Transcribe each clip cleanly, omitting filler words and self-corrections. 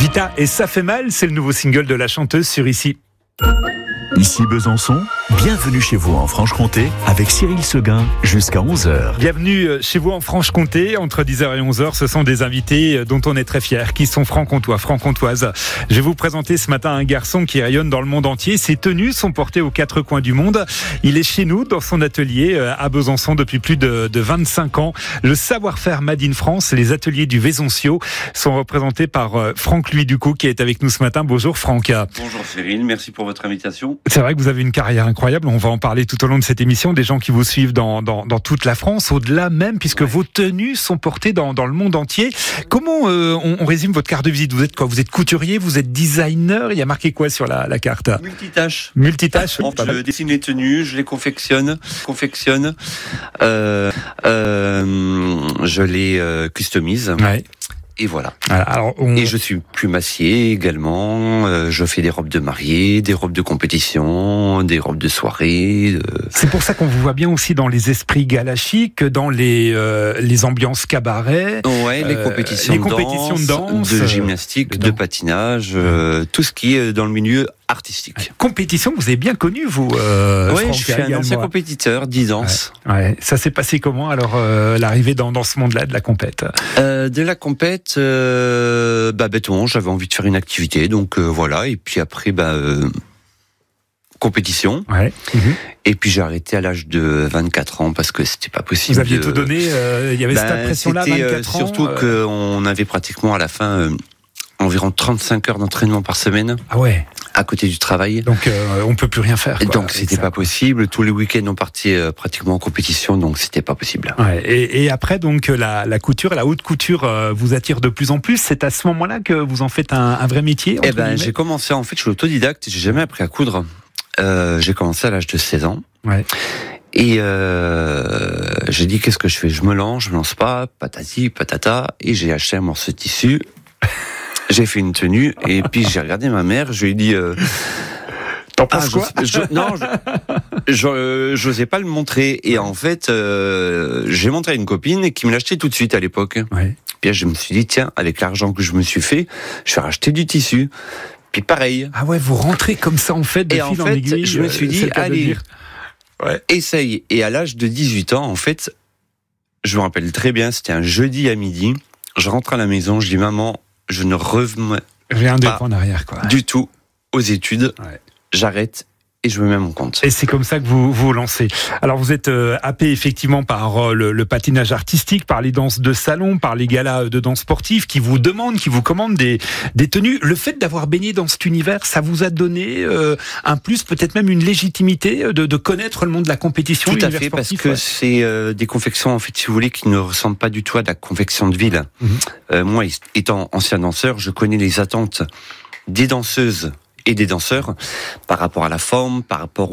Rita et Ça fait mal, c'est le nouveau single de la chanteuse sur Ici. Ici Besançon, bienvenue chez vous en Franche-Comté avec Cyril Seguin jusqu'à 11h. Bienvenue chez vous en Franche-Comté, entre 10h et 11h, ce sont des invités dont on est très fiers, qui sont franc-comtois, franc-comtoises. Je vais vous présenter ce matin un garçon qui rayonne dans le monde entier. Ses tenues sont portées aux quatre coins du monde. Il est chez nous, dans son atelier à Besançon depuis plus de 25 ans. Le savoir-faire Made in France, les ateliers du Vézoncio sont représentés par Franck Louis Ducou qui est avec nous ce matin. Bonjour Franck. Bonjour Cyril, merci pour votre invitation. C'est vrai que vous avez une carrière incroyable, on va en parler tout au long de cette émission, des gens qui vous suivent dans toute la France, au-delà même, puisque vos tenues sont portées dans le monde entier. Comment on résume votre carte de visite ? Vous êtes quoi ? Vous êtes couturier, vous êtes designer, il y a marqué quoi sur la carte ? Multitâche. Multitâche. Je dessine les tenues, je les confectionne, je les customise. Ouais. Et voilà. Alors, Et je suis plumassier également. Je fais des robes de mariée, des robes de compétition, des robes de soirée. C'est pour ça qu'on vous voit bien aussi dans les esprits galachiques, dans les ambiances cabaret. Ouais, les compétitions de danse, de gymnastique, de patinage, tout ce qui est dans le milieu artistique. Compétition, vous avez bien connu, vous Oui, je suis un ancien compétiteur, 10 ans. Ouais. Ça s'est passé comment, alors, l'arrivée dans ce monde-là de la compète ? De la compète, bêtement, j'avais envie de faire une activité, donc voilà, et puis après, compétition. Ouais. Et puis j'ai arrêté à l'âge de 24 ans parce que c'était pas possible. Vous aviez tout donné, il y avait cette impression-là, 24 ans. Surtout qu'on avait pratiquement à la fin environ 35 heures d'entraînement par semaine. Ah ouais. À côté du travail. Donc on peut plus rien faire. Quoi, donc c'était pas possible. Tous les week-ends on partait pratiquement en compétition, donc c'était pas possible. Ouais. Et après donc la couture, la haute couture vous attire de plus en plus. C'est à ce moment-là que vous en faites un vrai métier. J'ai commencé, en fait, je suis autodidacte. J'ai jamais appris à coudre. J'ai commencé à l'âge de 16 ans. Ouais. Et j'ai dit qu'est-ce que je fais ? Je me lance pas, patati, patata, et j'ai acheté un morceau de tissu. J'ai fait une tenue, et puis j'ai regardé ma mère, je lui ai dit... T'en penses quoi ? J'osais pas le montrer. Et en fait, j'ai montré à une copine qui me l'a acheté tout de suite à l'époque. Ouais. Puis je me suis dit, tiens, avec l'argent que je me suis fait, je vais racheter du tissu. Puis pareil. Ah ouais, vous rentrez comme ça en fait, de fil en aiguille. Je me suis dit, allez, essaye. Et à l'âge de 18 ans, en fait, je me rappelle très bien, c'était un jeudi à midi. Je rentre à la maison, je dis, maman, je ne reviens rien de pas en arrière, quoi. Du tout aux études. Ouais. J'arrête et je me mets à mon compte. Et c'est comme ça que vous vous lancez. Alors vous êtes happé effectivement par le patinage artistique, par les danses de salon, par les galas de danse sportive qui vous commandent des tenues. Le fait d'avoir baigné dans cet univers, ça vous a donné un plus, peut-être même une légitimité de connaître le monde de la compétition. Tout à fait, parce que c'est des confections, en fait, si vous voulez, qui ne ressemblent pas du tout à de la confection de ville. Moi, étant ancien danseur, je connais les attentes des danseuses et des danseurs par rapport à la forme, par rapport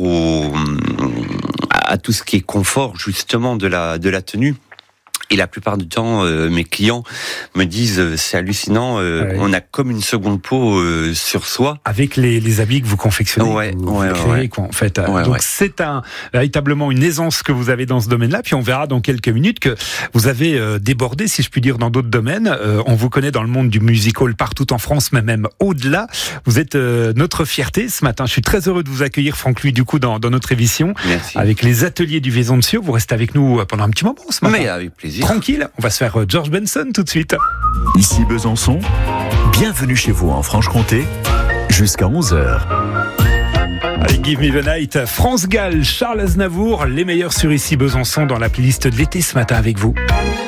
à tout ce qui est confort justement de la tenue. Et la plupart du temps, mes clients me disent, c'est hallucinant, on a comme une seconde peau sur soi. Avec les habits que vous confectionnez, vous créez, quoi, en fait. Donc c'est véritablement une aisance que vous avez dans ce domaine-là. Puis on verra dans quelques minutes que vous avez débordé, si je puis dire, dans d'autres domaines. On vous connaît dans le monde du musical partout en France, mais même au-delà. Vous êtes notre fierté ce matin. Je suis très heureux de vous accueillir, Franck Louis Ducou, dans notre émission. Merci. Avec les ateliers du Vézoncio. Vous restez avec nous pendant un petit moment ce matin. Mais avec plaisir. Tranquille, on va se faire George Benson tout de suite. Ici Besançon, bienvenue chez vous en Franche-Comté, jusqu'à 11h. Avec Give Me the Night, France Gall, Charles Aznavour, les meilleurs sur Ici Besançon dans la playlist de l'été ce matin avec vous.